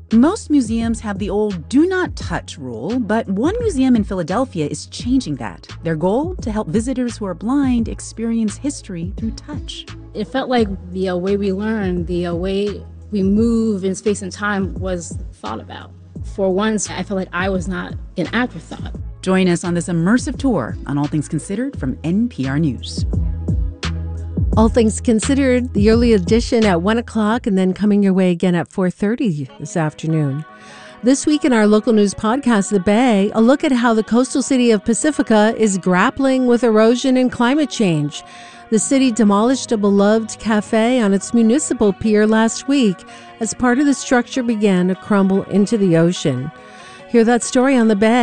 Most museums have the old do not touch rule, but one museum in Philadelphia is changing that. Their goal? To help visitors who are blind experience history through touch. It felt like the way we learn, the way we move in space and time was thought about. For once, I felt like I was not an afterthought. Join us on this immersive tour on All Things Considered from NPR News. All Things Considered, the early edition at 1 o'clock and then coming your way again at 4:30 this afternoon. This week in our local news podcast, The Bay, a look at how the coastal city of Pacifica is grappling with erosion and climate change. The city demolished a beloved cafe on its municipal pier last week as part of the structure began to crumble into the ocean. Hear that story on The Bay.